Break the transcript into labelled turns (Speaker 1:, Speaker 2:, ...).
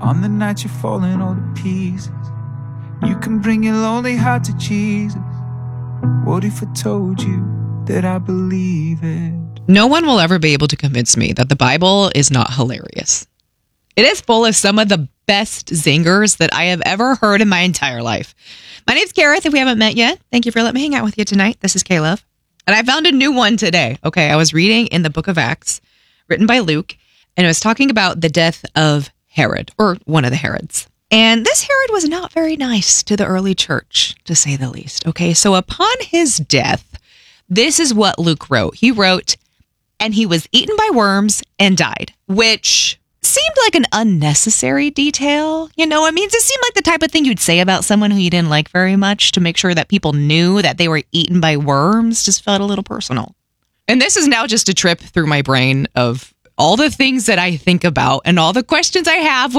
Speaker 1: On the night you're falling all to pieces, you can bring your lonely heart to Jesus. What if I told you that I believe it?
Speaker 2: No one will ever be able to convince me that the Bible is not hilarious. It is full of some of the best zingers that I have ever heard in my entire life. My name's Gareth, if we haven't met yet. Thank you for letting me hang out with you tonight. This is K-Love. And I found a new one today. Okay, I was reading in the book of Acts, written by Luke, and it was talking about the death of Herod, or one of the Herods. And this Herod was not very nice to the early church, to say the least. Okay, so upon his death, this is what Luke wrote. He wrote, "And he was eaten by worms and died," which seemed like an unnecessary detail. You know, it means it seemed like the type of thing you'd say about someone who you didn't like very much to make sure that people knew that they were eaten by worms. Just felt a little personal. And this is now just a trip through my brain of all the things that I think about and all the questions I have